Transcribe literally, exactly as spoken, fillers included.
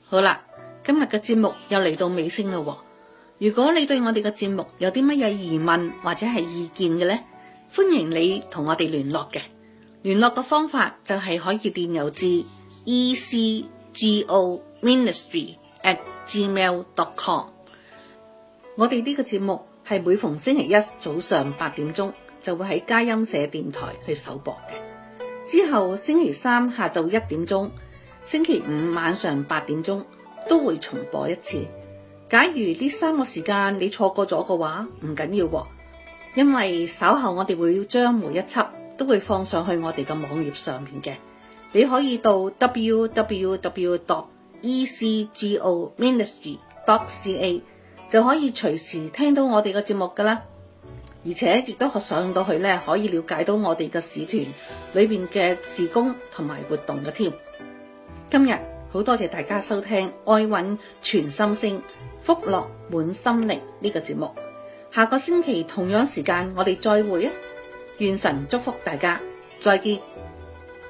好啦，今日嘅節目又嚟到尾聲啦喎。如果你對我哋嘅節目有啲乜嘢疑問或者係意見嘅呢，歡迎你同我哋聯絡嘅。聯絡嘅方法就係可以電郵至 e c g o ministry at gmail dot com。我哋呢個節目係每逢星期一早上八點鐘就會喺佳音社電台去首播嘅，之後星期三下晝一點鐘，星期五晚上八點鐘都會重播一次。假如呢三個時間你錯過咗嘅話，唔緊要喎，因為稍後我哋會將每一輯都會放上去我哋嘅網頁上面嘅，你可以到 w w w dot e c g o ministry dot c a 就可以隨時聽到我哋嘅節目噶啦，而且亦都上到去咧，可以了解到我哋嘅使團裏邊嘅事工同埋活動嘅添。今日好多謝大家收聽愛韻全心聲福樂滿心靈呢個節目，下個星期同樣時間我哋再會啊！願神祝福大家，再見。